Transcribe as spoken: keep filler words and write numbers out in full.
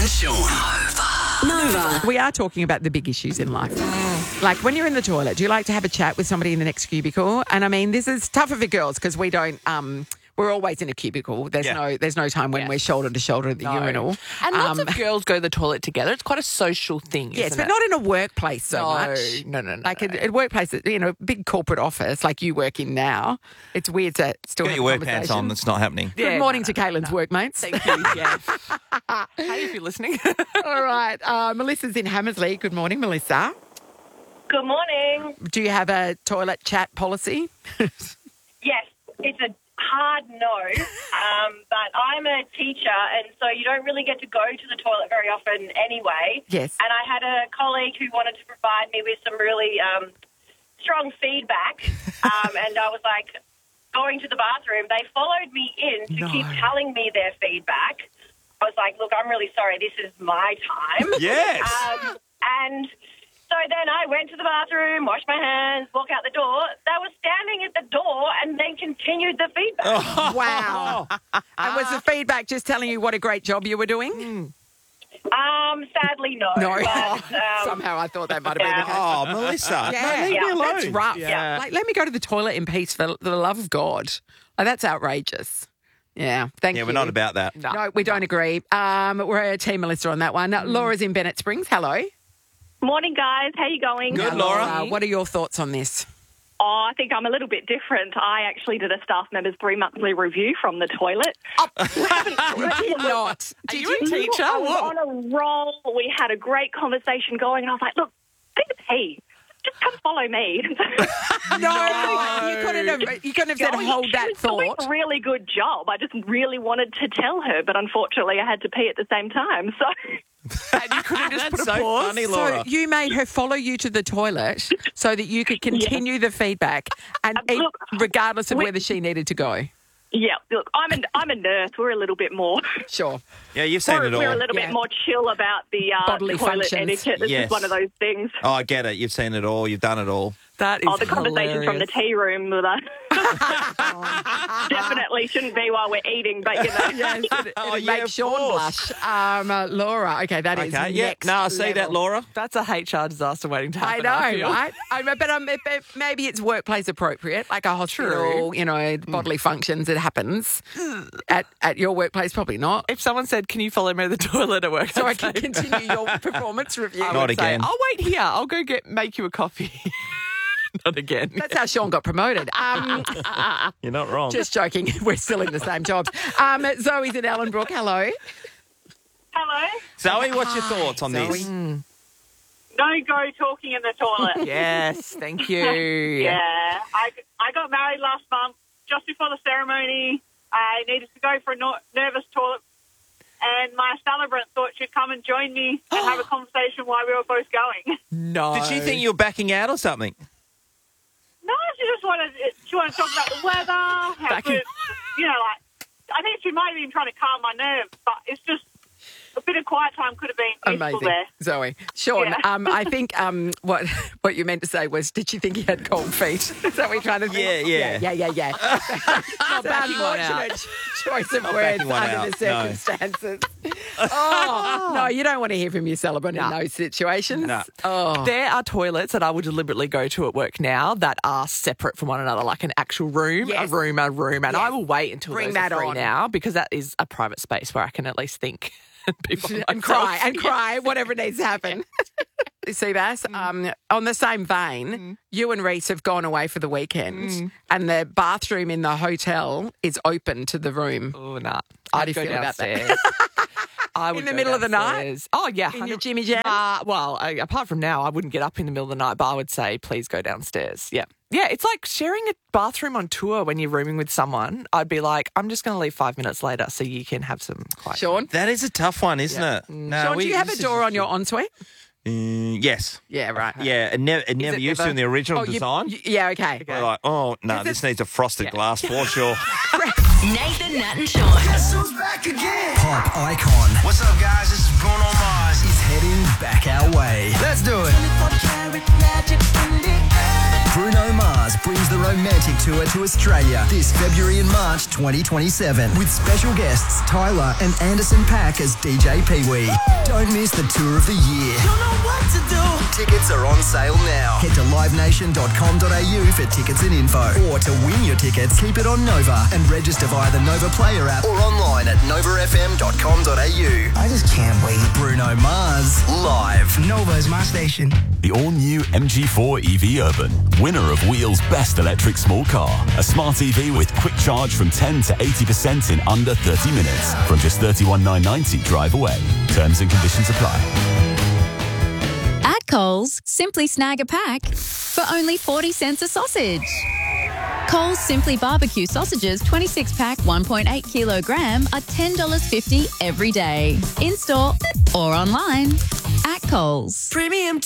and Sean. Nova. We are talking about the big issues in life. Like when you're in the toilet, do you like to have a chat with somebody in the next cubicle? And I mean, this is tougher for girls because we don't, um, we're always in a cubicle. There's Yeah. no there's no time when Yes. we're shoulder to shoulder at the No. urinal. And lots Um, of girls go to the toilet together. It's quite a social thing, Yes, isn't but it? not in a workplace so No, much. no, no, no, Like no. a, a workplace, you know, a big corporate office like you work in now. It's weird to still Get have your a work pants on. conversation. That's not happening. Good Yeah, morning no, to Caitlin's workmates. Thank you, yeah. Hey, if you're listening. All right. Uh, Melissa's in Hammersley. Good morning, Melissa. Good morning. Do you have a toilet chat policy? Yes, it's a hard no, um, but I'm a teacher, and so you don't really get to go to the toilet very often anyway. Yes. And I had a colleague who wanted to provide me with some really um, strong feedback, um, and I was like, going to the bathroom, they followed me in to No. keep telling me their feedback. I was like, look, I'm really sorry, this is my time. Yes. Um, and so then I went to the bathroom, washed my hands, walked out the door. They were standing at the door and then continued the feedback. Oh. Wow. And was the feedback just telling you what a great job you were doing? Um, sadly, no. No. But, um, Somehow I thought that might have yeah. been the case. Oh, Melissa. Yeah. No, leave Yeah. me alone. That's rough. Yeah. Like, let me go to the toilet in peace for the love of God. Oh, that's outrageous. Yeah. Thank Yeah, you. we're not about that. No. No, we don't agree. Um, we're a team Melissa on that one. Now, Laura's in Bennett Springs. Hello. Morning, guys. How you going? Good, Hello, Laura. Uh, what are your thoughts on this? Oh, I think I'm a little bit different. I actually did a staff member's three monthly review from the toilet. Did you not? Are Did you a teacher? I was Whoa. on a roll. We had a great conversation going, and I was like, look, I need to pee. Just come follow me. No, you couldn't have. You couldn't have said, "Hold She that was doing thought." a really good job. I just really wanted to tell her, but unfortunately, I had to pee at the same time. So. And you could have just That's put a so pause. funny, So Laura. you made her follow you to the toilet so that you could continue the feedback, and Uh, look, regardless of we- whether she needed to go. Yeah, look, I'm a, I'm a nurse. We're a little bit more. Sure. Yeah, you've seen We're, it all. we're a little Yeah. bit more chill about the uh, Bodily toilet functions. etiquette. This Yes. is one of those things. Oh, I get it. You've seen it all. You've done it all. That is Oh, the conversation from the hilarious. tea room with us. Definitely shouldn't be while we're eating, but you know. Yes, it, Oh, it yeah, makes of Sean course. blush. Um, uh, Laura, okay, that is Okay, yeah. next No, I see that, level. Laura. That's a H R disaster waiting to I happen. know, feel. right? I, but um, it- it- maybe it's workplace appropriate, like a hospital, True. you know, bodily functions. It happens at at your workplace, probably not. If someone said, "Can you follow me to the toilet at work?" So I I'd can say- continue your performance review. I Not would say, again. I'll wait here. I'll go get make you a coffee. Not again. That's how Sean got promoted. Um, You're not wrong. just joking. We're still in the same jobs. Um, Zoe's in Ellenbrook. Hello. Hello? Zoe, what's your thoughts on this? No go talking in the toilet. Yes, thank you. Yeah, I, I got married last month. Just before the ceremony, I needed to go for a no- nervous toilet, and my celebrant thought she'd come and join me and have a conversation while we were both going. No. Did she think you were backing out or something? No, she just wanted she wanted to talk about the weather, how Back good, in- you know, like I think she might have been trying to calm my nerves, but it's just a bit of quiet time could have been useful Amazing, there. Zoe. Sean, Yeah. um, I think um, what what you meant to say was, did you think he had cold feet? Is that what you're trying to think? Yeah, yeah. yeah, yeah, yeah. Not backing one out. unfortunate choice of Not words backing one under out, the no. circumstances. Oh no, you don't want to hear from your celebrant in No. those situations. No. Oh, There are toilets that I would deliberately go to at work now that are separate from one another, like an actual room, Yes. a room, a room. And Yes. I will wait until Bring those that are free on. now because that is a private space where I can at least think. And, people and myself. cry and cry, whatever needs to happen. Seabass, um, on the same vein, you and Reese have gone away for the weekend, and the bathroom in the hotel is open to the room. Oh, nah. How I'd do you go feel about that? downstairs. I would In the go middle of the night? downstairs. Oh, yeah. In your 100 Jimmy Jam? Uh, well, I, apart from now, I wouldn't get up in the middle of the night, but I would say, please go downstairs. Yeah. Yeah, it's like sharing a bathroom on tour when you're rooming with someone. I'd be like, I'm just going to leave five minutes later so you can have some quiet. Sean, That is a tough one, isn't it? No, Sean, we- do you have a this is- door on your ensuite? Mm, yes. Yeah, right. Yeah, it never, it never it used never- to in the original Oh, you- design. you- yeah, okay. We're like, oh, no, this needs a frosted glass for sure. Nathan, Nat, and Sean. Guess who's back again? Pop icon What's up, guys? This is Bruno Mars. is heading back our way. Let's do it. Bruno Mars brings the romantic tour to Australia this February and March twenty twenty-seven with special guests Tyler and Anderson .Paak as D J Pee-wee. Don't miss the tour of the year. Don't know what to do. Tickets are on sale now. Head to live nation dot com dot a u for tickets and info. Or to win your tickets, keep it on Nova and register via the Nova Player app or online at nova f m dot com dot a u. I just can't wait. Bruno Mars, live. Nova is my station. The all-new M G four E V Urban, winner of Wheel's Best Electric Small Car. A smart E V with quick charge from ten to eighty percent in under thirty minutes. From just thirty-one thousand nine hundred ninety drive away. Terms and conditions apply. At Coles, simply snag a pack for only forty cents a sausage. Coles Simply Barbecue Sausages twenty-six pack one point eight kilogram are ten dollars fifty every day. In-store or online. At Coles. Premium